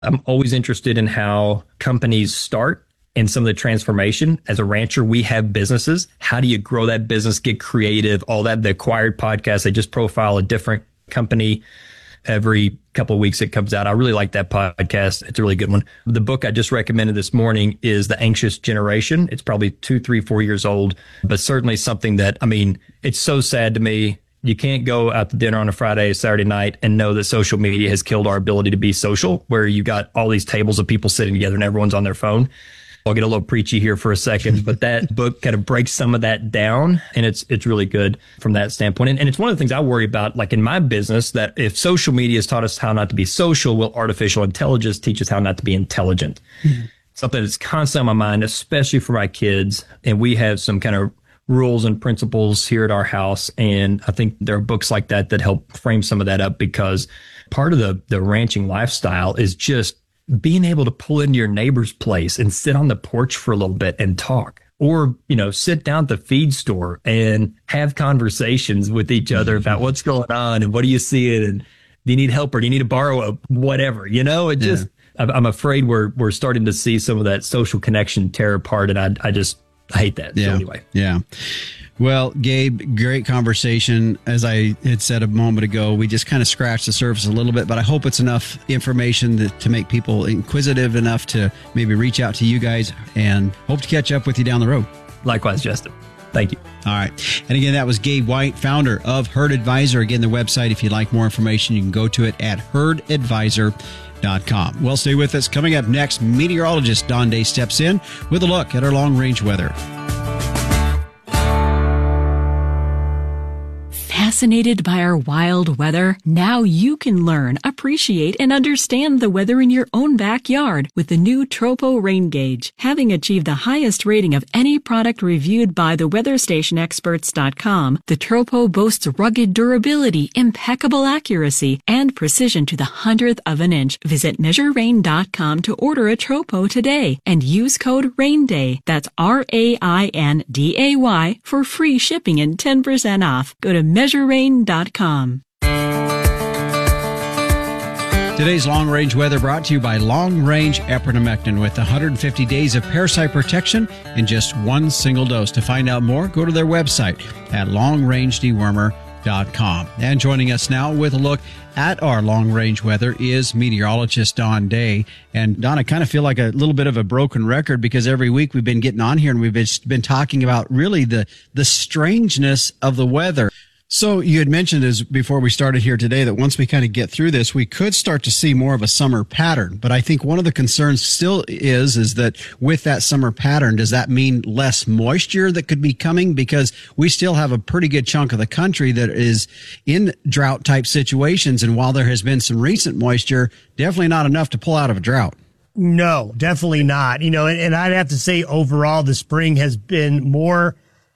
I'm always interested in how companies start and some of the transformation. As a rancher, we have businesses. How do you grow that business, get creative, all that? The Acquired podcast, they just profile a different company every couple of weeks it comes out. I really like that podcast. It's a really good one. The book I just recommended this morning is The Anxious Generation. It's probably 2, 3, 4 years old, but certainly something that, I mean, it's so sad to me. You can't go out to dinner on a Friday, Saturday night and know that social media has killed our ability to be social, where you got all these tables of people sitting together and everyone's on their phone. I'll get a little preachy here for a second, but that book kind of breaks some of that down, and it's really good from that standpoint. And it's one of the things I worry about, like in my business, that if social media has taught us how not to be social, will artificial intelligence teach us how not to be intelligent? Mm-hmm. Something that's constantly on my mind, especially for my kids. And we have some kind of rules and principles here at our house. And I think there are books like that that help frame some of that up, because part of the ranching lifestyle is just being able to pull into your neighbor's place and sit on the porch for a little bit and talk, or, you know, sit down at the feed store and have conversations with each other about what's going on and what do you see it, and do you need help, or do you need to borrow a whatever, you know? It just, I'm afraid we're starting to see some of that social connection tear apart, and I hate that. Yeah. So anyway. Yeah. Well, Gabe, great conversation. As I had said a moment ago, we just kind of scratched the surface a little bit, but I hope it's enough information to make people inquisitive enough to maybe reach out to you guys, and hope to catch up with you down the road. Likewise, Justin. Thank you. All right. And again, that was Gabe White, founder of Herd Advisor. Again, the website, if you'd like more information, you can go to it at herdadvisor.com. Well, stay with us. Coming up next, meteorologist Don Day steps in with a look at our long-range weather. Fascinated by our wild weather? Now you can learn, appreciate, and understand the weather in your own backyard with the new Tropo Rain Gauge. Having achieved the highest rating of any product reviewed by the WeatherStationExperts.com, the Tropo boasts rugged durability, impeccable accuracy, and precision to the 100th of an inch. Visit MeasureRain.com to order a Tropo today and use code RAINDAY, that's RAINDAY, for free shipping and 10% off. Go to MeasureRain.com. Today's long-range weather brought to you by long-range epinephrine, with 150 days of parasite protection in just one single dose. To find out more, go to their website at longrangedewormer.com. And joining us now with a look at our long-range weather is meteorologist Don Day. And Don, I kind of feel like a little bit of a broken record, because every week we've been getting on here and we've been talking about really the strangeness of the weather. So you had mentioned before we started here today that once we kind of get through this, we could start to see more of a summer pattern. But I think one of the concerns still is that with that summer pattern, does that mean less moisture that could be coming? Because we still have a pretty good chunk of the country that is in drought type situations. And while there has been some recent moisture, definitely not enough to pull out of a drought. No, definitely not. You know, and I'd have to say overall, the spring has been more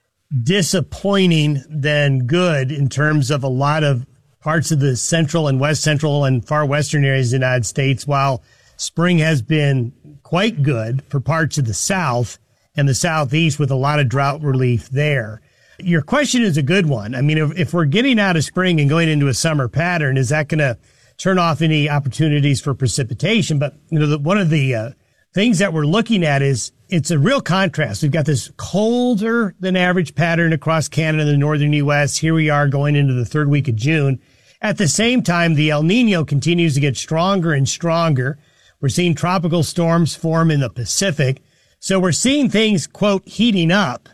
disappointing than good in terms of a lot of parts of the central and west central and far western areas of the United States, while spring has been quite good for parts of the south and the southeast with a lot of drought relief there. Your question is a good one. I mean, if we're getting out of spring and going into a summer pattern, is that going to turn off any opportunities for precipitation? But, you know, one of the things that we're looking at is it's a real contrast. We've got this colder than average pattern across Canada and the northern U.S. Here we are going into the third week of June. At the same time, the El Nino continues to get stronger and stronger. We're seeing tropical storms form in the Pacific. So we're seeing things, quote, heating up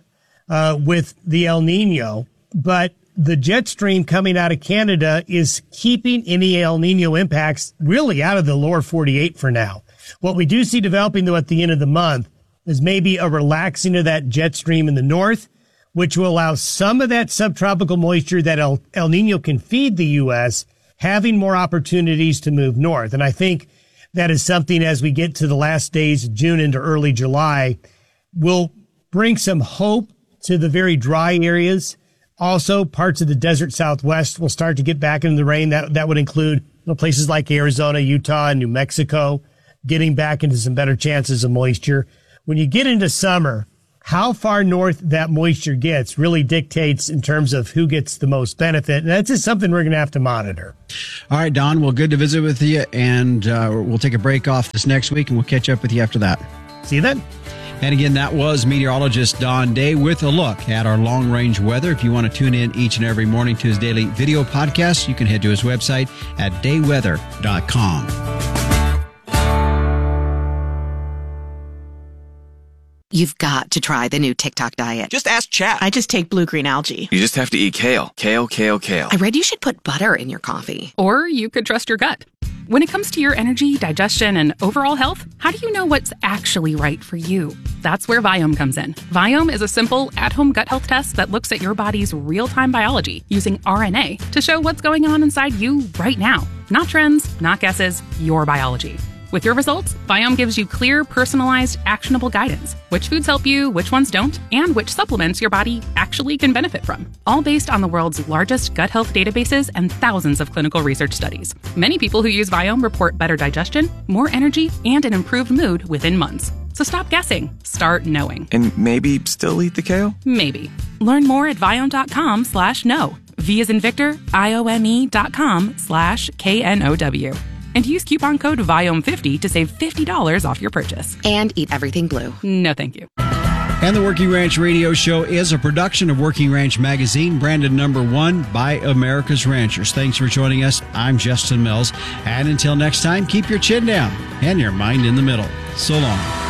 with the El Nino. But the jet stream coming out of Canada is keeping any El Nino impacts really out of the lower 48 for now. What we do see developing, though, at the end of the month is maybe a relaxing of that jet stream in the north, which will allow some of that subtropical moisture that El Nino can feed the U.S. having more opportunities to move north. And I think that is something, as we get to the last days of June into early July, will bring some hope to the very dry areas. Also, parts of the desert Southwest will start to get back into the rain. That would include places like Arizona, Utah, and New Mexico, getting back into some better chances of moisture. When you get into summer, how far north that moisture gets really dictates in terms of who gets the most benefit. And that's just something we're going to have to monitor. All right, Don, well, good to visit with you. And we'll take a break off this next week, and we'll catch up with you after that. See you then. And again, that was meteorologist Don Day with a look at our long-range weather. If you want to tune in each and every morning to his daily video podcast, you can head to his website at dayweather.com. You've got to try the new TikTok diet. Just ask Chat. I just take blue-green algae. You just have to eat kale. Kale, kale, kale. I read you should put butter in your coffee. Or you could trust your gut. When it comes to your energy, digestion, and overall health, how do you know what's actually right for you? That's where Viome comes in. Viome is a simple, at-home gut health test that looks at your body's real-time biology using RNA to show what's going on inside you right now. Not trends, not guesses, your biology. With your results, Viome gives you clear, personalized, actionable guidance. Which foods help you, which ones don't, and which supplements your body actually can benefit from. All based on the world's largest gut health databases and thousands of clinical research studies. Many people who use Viome report better digestion, more energy, and an improved mood within months. So stop guessing. Start knowing. And maybe still eat the kale? Maybe. Learn more at Viome.com/know. V as in Victor, IOME.com/KNOW. And use coupon code VIOME50 to save $50 off your purchase. And eat everything blue. No, thank you. And the Working Ranch Radio Show is a production of Working Ranch Magazine, branded #1 by America's Ranchers. Thanks for joining us. I'm Justin Mills. And until next time, keep your chin down and your mind in the middle. So long.